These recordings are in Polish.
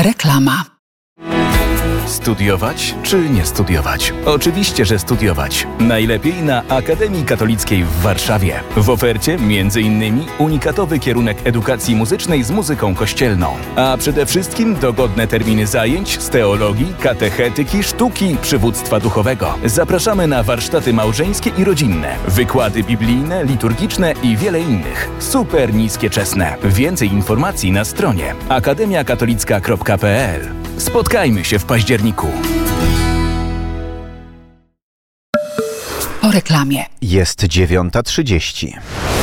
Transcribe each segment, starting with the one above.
Reklama. Studiować czy nie studiować? Oczywiście, że studiować. Najlepiej na Akademii Katolickiej w Warszawie. W ofercie m.in. unikatowy kierunek edukacji muzycznej z muzyką kościelną. A przede wszystkim dogodne terminy zajęć z teologii, katechetyki, sztuki, przywództwa duchowego. Zapraszamy na warsztaty małżeńskie i rodzinne, wykłady biblijne, liturgiczne i wiele innych. Super niskie czesne. Więcej informacji na stronie akademiakatolicka.pl. Spotkajmy się w październiku. Po reklamie. Jest 9:30.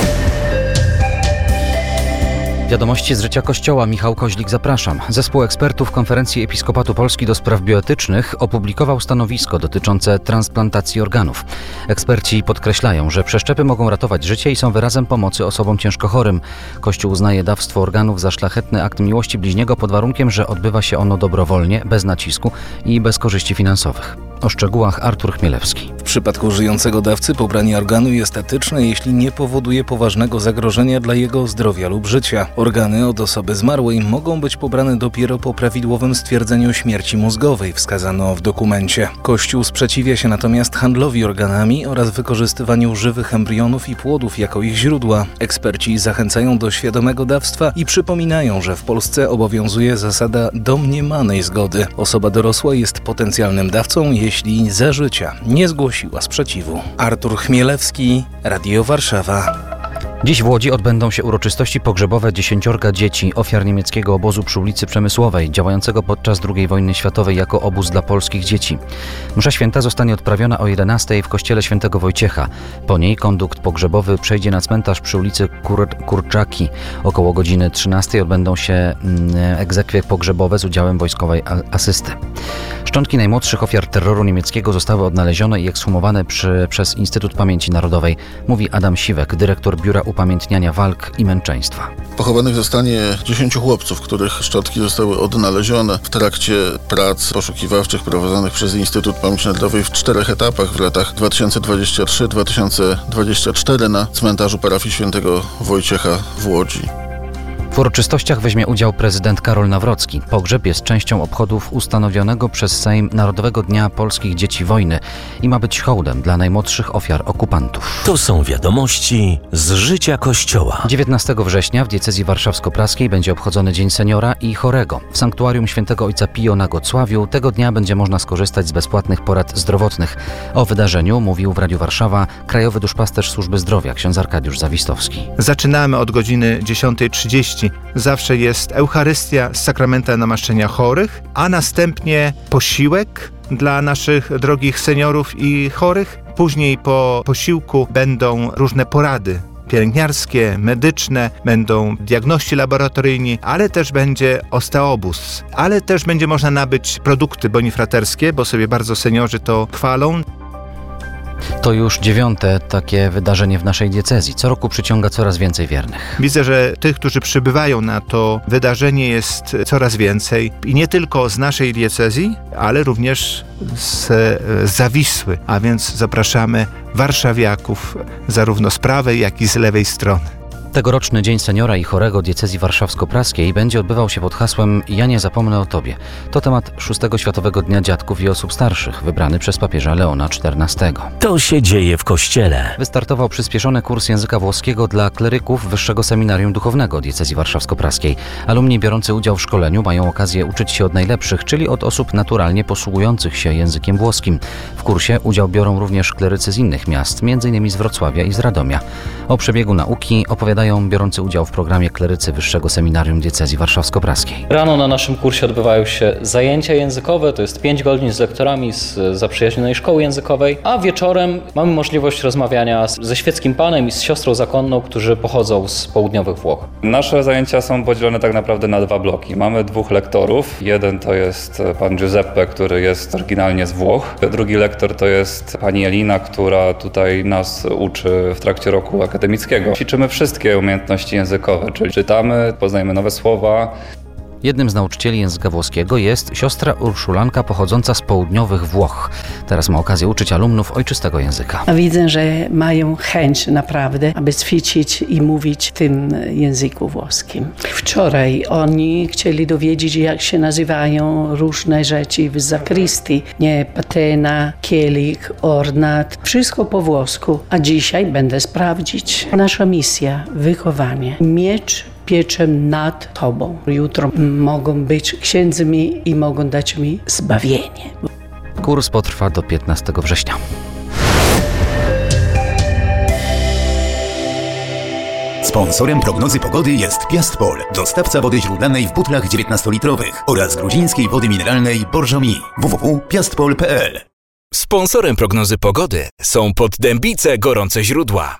Wiadomości z życia Kościoła. Michał Koźlik, zapraszam. Zespół ekspertów Konferencji Episkopatu Polski do spraw bioetycznych opublikował stanowisko dotyczące transplantacji organów. Eksperci podkreślają, że przeszczepy mogą ratować życie i są wyrazem pomocy osobom ciężko chorym. Kościół uznaje dawstwo organów za szlachetny akt miłości bliźniego pod warunkiem, że odbywa się ono dobrowolnie, bez nacisku i bez korzyści finansowych. O szczegółach Artur Chmielewski. W przypadku żyjącego dawcy pobranie organu jest etyczne, jeśli nie powoduje poważnego zagrożenia dla jego zdrowia lub życia. Organy od osoby zmarłej mogą być pobrane dopiero po prawidłowym stwierdzeniu śmierci mózgowej, wskazano w dokumencie. Kościół sprzeciwia się natomiast handlowi organami oraz wykorzystywaniu żywych embrionów i płodów jako ich źródła. Eksperci zachęcają do świadomego dawstwa i przypominają, że w Polsce obowiązuje zasada domniemanej zgody. Osoba dorosła jest potencjalnym dawcą, jeśli za życia nie zgłosiła sprzeciwu. Artur Chmielewski, Radio Warszawa. Dziś w Łodzi odbędą się uroczystości pogrzebowe 10 dzieci, ofiar niemieckiego obozu przy ulicy Przemysłowej, działającego podczas II wojny światowej jako obóz dla polskich dzieci. Msza święta zostanie odprawiona o 11:00 w kościele świętego Wojciecha. Po niej kondukt pogrzebowy przejdzie na cmentarz przy ulicy Kurczaki. Około godziny 13:00 odbędą się egzekwie pogrzebowe z udziałem wojskowej asysty. Szczątki najmłodszych ofiar terroru niemieckiego zostały odnalezione i ekshumowane przez Instytut Pamięci Narodowej, mówi Adam Siwek, dyrektor Biura Upamiętniania Walk i Męczeństwa. Pochowanych zostanie 10 chłopców, których szczątki zostały odnalezione w trakcie prac poszukiwawczych prowadzonych przez Instytut Pamięci Narodowej w 4 etapach w latach 2023-2024 na cmentarzu parafii świętego Wojciecha w Łodzi. W uroczystościach weźmie udział prezydent Karol Nawrocki. Pogrzeb jest częścią obchodów ustanowionego przez Sejm Narodowego Dnia Polskich Dzieci Wojny i ma być hołdem dla najmłodszych ofiar okupantów. To są wiadomości z życia Kościoła. 19 września w diecezji warszawsko-praskiej będzie obchodzony Dzień Seniora i Chorego. W sanktuarium Świętego Ojca Pio na Gocławiu tego dnia będzie można skorzystać z bezpłatnych porad zdrowotnych. O wydarzeniu mówił w Radiu Warszawa krajowy duszpasterz Służby Zdrowia ksiądz Arkadiusz Zawistowski. Zaczynamy od godziny 10:30. Zawsze jest Eucharystia z sakramentem namaszczenia chorych, a następnie posiłek dla naszych drogich seniorów i chorych. Później po posiłku będą różne porady pielęgniarskie, medyczne, będą diagności laboratoryjni, ale też będzie osteobus. Ale też będzie można nabyć produkty bonifraterskie, bo sobie bardzo seniorzy to chwalą. To już 9. takie wydarzenie w naszej diecezji. Co roku przyciąga coraz więcej wiernych. Widzę, że tych, którzy przybywają na to wydarzenie jest coraz więcej. I nie tylko z naszej diecezji, ale również z Zawisły. A więc zapraszamy warszawiaków zarówno z prawej, jak i z lewej strony. Tegoroczny Dzień Seniora i Chorego diecezji warszawsko-praskiej będzie odbywał się pod hasłem „Ja nie zapomnę o Tobie”. To temat 6. Światowego Dnia Dziadków i Osób Starszych, wybrany przez papieża Leona XIV. To się dzieje w Kościele. Wystartował przyspieszony kurs języka włoskiego dla kleryków Wyższego Seminarium Duchownego diecezji warszawsko-praskiej. Alumni biorący udział w szkoleniu mają okazję uczyć się od najlepszych, czyli od osób naturalnie posługujących się językiem włoskim. W kursie udział biorą również klerycy z innych miast, m.in. z Wrocławia i z Radomia. O przebiegu nauki opowiadają biorący udział w programie klerycy Wyższego Seminarium Diecezji Warszawsko-Praskiej. Rano na naszym kursie odbywają się zajęcia językowe, to jest 5 godzin z lektorami z zaprzyjaźnionej szkoły językowej, a wieczorem mamy możliwość rozmawiania ze świeckim panem i z siostrą zakonną, którzy pochodzą z południowych Włoch. Nasze zajęcia są podzielone tak naprawdę na 2 bloki. Mamy 2 lektorów. Jeden to jest pan Giuseppe, który jest oryginalnie z Włoch. Drugi lektor to jest pani Elina, która tutaj nas uczy w trakcie roku akademickiego. Ćwiczymy wszystkie umiejętności językowe, czyli czytamy, poznajemy nowe słowa. Jednym z nauczycieli języka włoskiego jest siostra Urszulanka pochodząca z południowych Włoch. Teraz ma okazję uczyć alumnów ojczystego języka. Widzę, że mają chęć naprawdę, aby ćwiczyć i mówić w tym języku włoskim. Wczoraj oni chcieli dowiedzieć, jak się nazywają różne rzeczy w zakrystii. Nie, patena, kielich, ornat, wszystko po włosku. A dzisiaj będę sprawdzić. Nasza misja, wychowanie. Miecz pieczem nad Tobą. Jutro mogą być księdzmi i mogą dać mi zbawienie. Kurs potrwa do 15 września. Sponsorem prognozy pogody jest Piastpol, dostawca wody źródlanej w butlach 19-litrowych oraz gruzińskiej wody mineralnej Borżomi. www.piastpol.pl. Sponsorem prognozy pogody są Poddębice Gorące Źródła.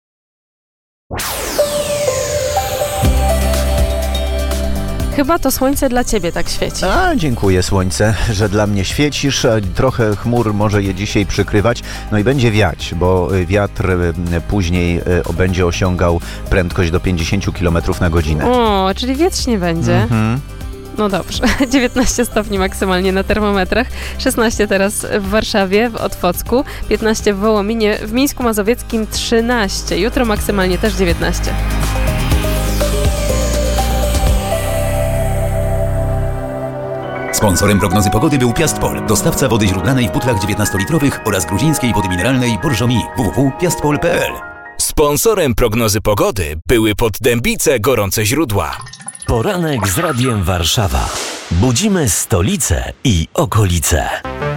Chyba to słońce dla ciebie tak świeci. A, dziękuję słońce, że dla mnie świecisz. Trochę chmur może je dzisiaj przykrywać. No i będzie wiać, bo wiatr później będzie osiągał prędkość do 50 km na godzinę. O, czyli wietrznie będzie. No dobrze, 19 stopni maksymalnie na termometrach, 16 teraz w Warszawie, w Otwocku, 15 w Wołominie, w Mińsku Mazowieckim 13, jutro maksymalnie też 19. Sponsorem prognozy pogody był Piastpol, dostawca wody źródlanej w butlach 19-litrowych oraz gruzińskiej wody mineralnej Borżomi. www.piastpol.pl. Sponsorem prognozy pogody były Poddębice Gorące Źródła. Poranek z Radiem Warszawa. Budzimy stolicę i okolice.